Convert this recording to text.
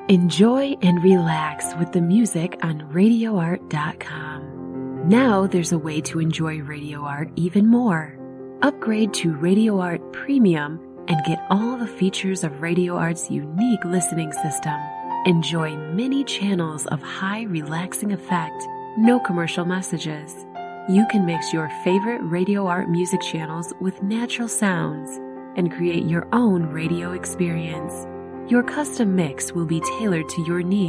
Enjoy and relax with the music on RadioArt.com. Now there's a way to enjoy Radio Art even more. Upgrade to Radio Art Premium and get all the features of Radio Art's unique listening system. Enjoy many channels of high relaxing effect, no commercial messages. You can mix your favorite Radio Art music channels with natural sounds and create your own radio experience. Your custom mix will be tailored to your needs.